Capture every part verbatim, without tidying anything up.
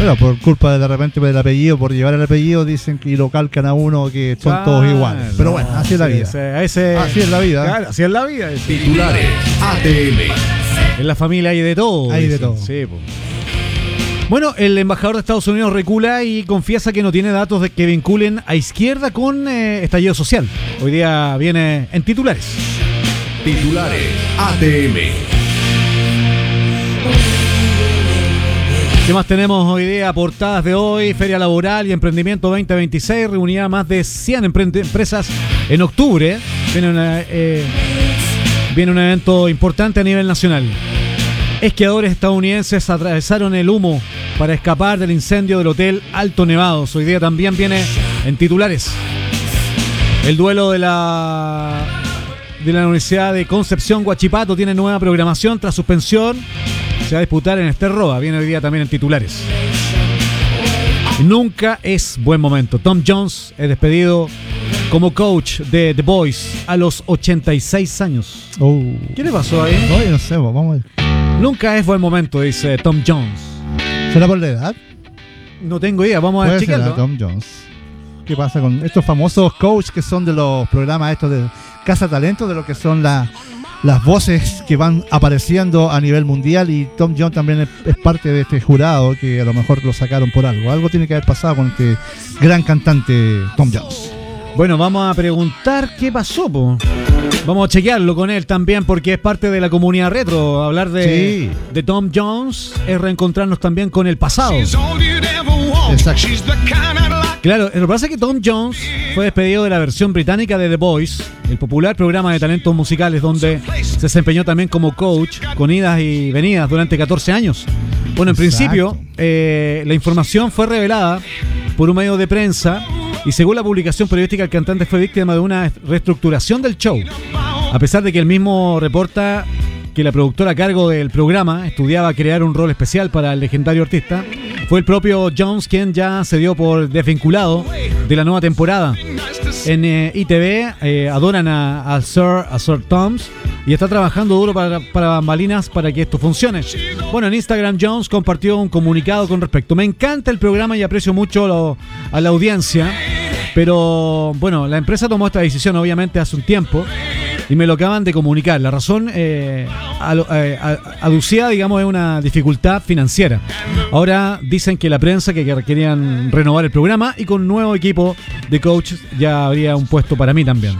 Bueno, por culpa de, de repente del apellido, por llevar el apellido, dicen que lo calcan a uno que son ah, todos iguales. Pero bueno, así es la vida. Ese, ese, así es la vida. Claro, así es la vida. Titulares A T M. En la familia hay de todo. Hay dicen. de todo. Sí, pues. Bueno, el embajador de Estados Unidos recula y confiesa que no tiene datos de que vinculen a izquierda con eh, estallido social. Hoy día viene en titulares. Titulares A T M. ¿Qué más tenemos hoy día? Portadas de hoy, Feria Laboral y Emprendimiento veinte veintiséis, reunía más de cien emprend- empresas en octubre. Viene, una, eh, viene un evento importante a nivel nacional. Esquiadores estadounidenses atravesaron el humo para escapar del incendio del Hotel Alto Nevados. Hoy día también viene en titulares. El duelo de la, de la Universidad de Concepción Huachipato tiene nueva programación tras suspensión. Se va a disputar en Esterroa, viene hoy día también en titulares. Nunca es buen momento. Tom Jones es despedido como coach de The Boys a los ochenta y seis años. Oh. ¿Qué le pasó ahí? No, no sé, vamos a ver. Nunca es buen momento, dice Tom Jones. ¿Será por la edad? No tengo idea, vamos a Puede ser chequearlo. a Tom Jones. ¿Qué pasa con estos famosos coaches que son de los programas estos de Casa Talento, de lo que son las las voces que van apareciendo a nivel mundial? Y Tom Jones también es, es parte de este jurado que a lo mejor lo sacaron por algo. Algo tiene que haber pasado con este gran cantante Tom Jones. Bueno, vamos a preguntar qué pasó, po. Vamos a chequearlo con él también porque es parte de la comunidad retro. Hablar de, Sí. de Tom Jones es reencontrarnos también con el pasado. Exacto. Claro, lo que pasa es que Tom Jones fue despedido de la versión británica de The Voice, el popular programa de talentos musicales donde se desempeñó también como coach con idas y venidas durante catorce años. Bueno, en Exacto. principio, eh, la información fue revelada por un medio de prensa y según la publicación periodística, el cantante fue víctima de una reestructuración del show. A pesar de que el mismo reporta que la productora a cargo del programa estudiaba crear un rol especial para el legendario artista, fue el propio Jones quien ya se dio por desvinculado de la nueva temporada. En eh, I T V eh, adoran a, a, Sir, a Sir Toms y está trabajando duro para, para bambalinas para que esto funcione. Bueno, en Instagram Jones compartió un comunicado con respecto. Me encanta el programa y aprecio mucho lo, a la audiencia, pero bueno, la empresa tomó esta decisión obviamente hace un tiempo y me lo acaban de comunicar. La razón eh, alo, eh, aducida, digamos, es una dificultad financiera. Ahora dicen que la prensa que querían renovar el programa y con un nuevo equipo de coaches ya habría un puesto para mí también.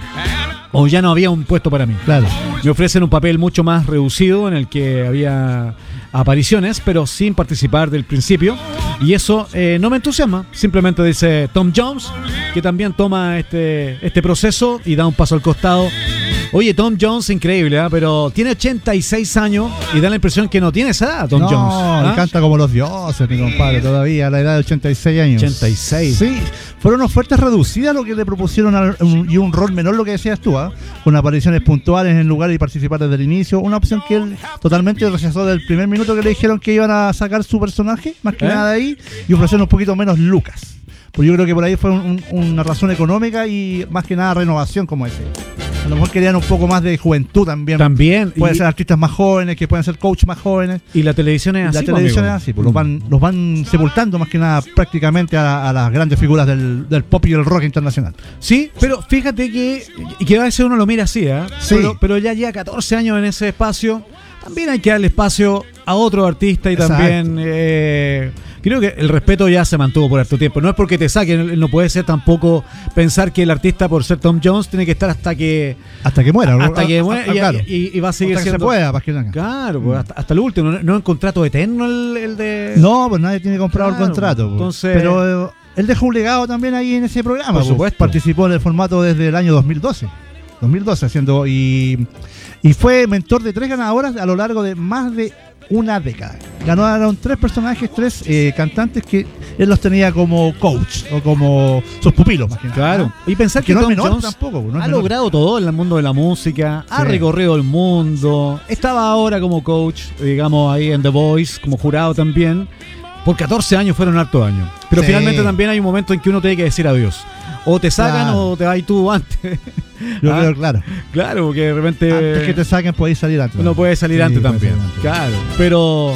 O ya no había un puesto para mí. Claro. Me ofrecen un papel mucho más reducido en el que había apariciones, pero sin participar del principio. Y eso eh, no me entusiasma. Simplemente dice Tom Jones, que también toma este, este proceso y da un paso al costado. Oye, Tom Jones, increíble, ¿eh? Pero tiene ochenta y seis años y da la impresión que no tiene esa edad, Tom no, Jones. No, ¿Ah? canta como los dioses, mi compadre, todavía a la edad de ochenta y seis años. ochenta y seis. Sí, fueron ofertas reducidas lo que le propusieron a, un, y un rol menor, lo que decías tú, ¿eh? Con apariciones puntuales en lugar de participar desde el inicio. Una opción que él totalmente rechazó del primer minuto que le dijeron que iban a sacar su personaje, más que ¿Eh? nada de ahí, y ofrecieron un poquito menos lucas. Pues yo creo que por ahí fue un, un, una razón económica y más que nada renovación, como ese. A lo mejor querían un poco más de juventud también. También. Pueden y, ser artistas más jóvenes, que pueden ser coach más jóvenes. Y la televisión es Y así. la televisión amigo. es así, pues los van, los van sepultando más que nada prácticamente a, a las grandes figuras del, del pop y del rock internacional. Sí, pero fíjate que, y que a veces uno lo mira así, ¿eh? Sí. Pero, pero ya lleva catorce años en ese espacio. También hay que darle espacio a otro artista y Exacto. también eh, creo que el respeto ya se mantuvo por harto tiempo. No es porque te saquen, no puede ser tampoco pensar que el artista por ser Tom Jones tiene que estar hasta que Hasta que muera. hasta que muera Ah, y, claro. y- y va a seguir Hasta que siendo. se pueda, para que no. Claro, pues, hasta, hasta el último. No, no es un contrato eterno el, el de. No, pues nadie tiene comprado Claro, el contrato. pues. entonces- Pero eh, él dejó un legado también ahí en ese programa. Por pues. supuesto. Participó en el formato desde el año dos mil doce. dos mil doce haciendo y, y fue mentor de tres ganadoras a lo largo de más de una década. Ganaron tres personajes, tres eh, cantantes que él los tenía como coach o como sus pupilos, más que nada. Claro. Y pensar Que que, no es Tom menor Jones tampoco, no es ha menor. logrado todo en el mundo de la música, ha Sí. recorrido el mundo, estaba ahora como coach, digamos, ahí en The Voice, como jurado también. Por catorce años fueron hartos años. Pero Sí. finalmente también hay un momento en que uno tiene que decir adiós. O te sacan Claro. o te vas tú antes. Yo Ah, creo, claro. Claro, porque de repente Antes que te saquen podéis salir antes. uno puede salir Sí, antes puede también. salir antes. Claro. Pero,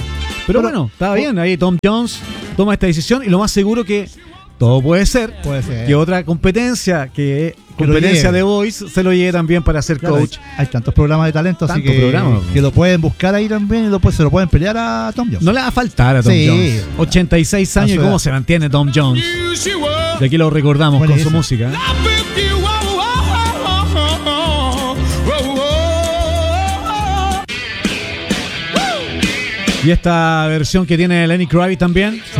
Pero bueno, estaba bien. Ahí Tom Jones toma esta decisión y lo más seguro que todo puede ser Puede ser. que otra competencia, que Que lo competencia lleve. de Voice, se lo lleve también para ser Claro, coach. Hay, hay tantos programas de talento, así Tantos que, programas. que lo pueden buscar ahí también y lo, pues, se lo pueden pelear a Tom Jones. No le va a faltar a Tom Sí. Jones. ochenta y seis A años su y cómo edad. se mantiene Tom Jones. De aquí lo recordamos con su Buenísimo. música. Y esta versión que tiene Lenny Kravitz también. Sí.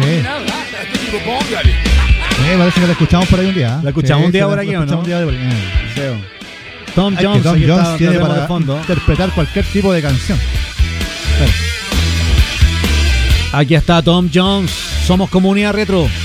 Eh, parece que la escuchamos por ahí un día. ¿eh? ¿La escuchamos Sí, un día sí, por la aquí, o escuchamos no? un día por ahí. Eh. Tom Ay, que Jones, Tom aquí Jones está, tiene tenemos para de fondo. interpretar cualquier tipo de canción. Bueno, Aquí está Tom Jones. Somos Comunidad Retro.